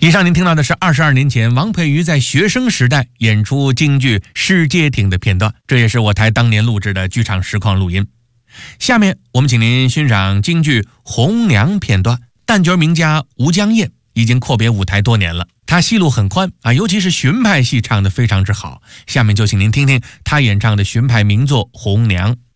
以上您听到的是22年前王佩瑜在学生时代演出京剧《世界亭》的片段，这也是我台当年录制的剧场实况录音。下面我们请您欣赏京剧《红娘》片段。旦角名家吴江燕已经阔别舞台多年了，她戏路很宽啊，尤其是荀派戏唱得非常之好。下面就请您听听她演唱的荀派名作《红娘》。